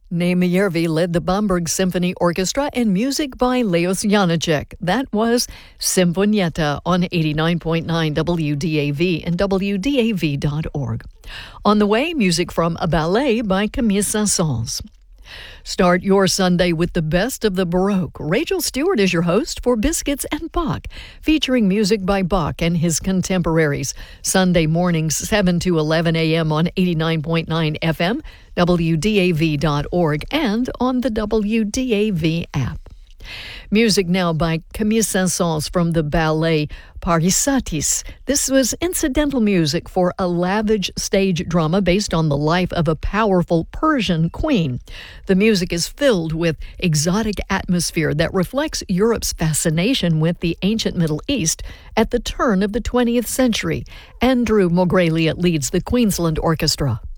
Nejmiervi led the Bamberg Symphony Orchestra and music by Leos Janáček. That was Symfonietta on 89.9 WDAV and WDAV.org. On the way, music from a ballet by Camille Saint-Saëns. Start your Sunday with the best of the Baroque. Rachel Stewart is your host for Biscuits and Bach, featuring music by Bach and his contemporaries. Sunday mornings, 7 to 11 a.m. on 89.9 FM, WDAV.org, and on the WDAV app. Music now by Camille Saint-Saëns from the ballet Parysatis. This was incidental music for a lavish stage drama based on the life of a powerful Persian queen. The music is filled with exotic atmosphere that reflects Europe's fascination with the ancient Middle East at the turn of the 20th century. Andrew Mogrelia leads the Queensland Orchestra.